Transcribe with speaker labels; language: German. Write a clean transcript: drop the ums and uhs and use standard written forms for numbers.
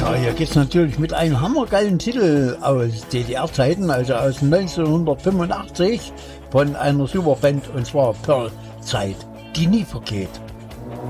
Speaker 1: Ja, hier geht's natürlich mit einem hammergeilen Titel aus DDR-Zeiten, also aus 1985 von einer Superband, und zwar Pearl, Zeit, die nie vergeht.